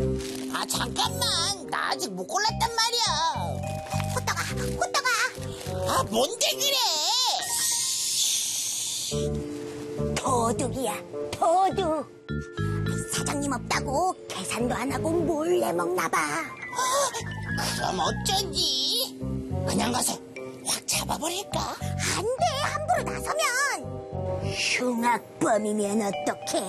아, 잠깐만. 나 아직 못 골랐단 말이야. 호떡아. 아, 뭔데 그래? 도둑이야, 도둑. 사장님 없다고 계산도 안 하고 몰래 먹나 봐. 그럼 어쩌지? 그냥 가서 확 잡아버릴까? 안 돼, 함부로 나서면. 흉악범이면 어떡해?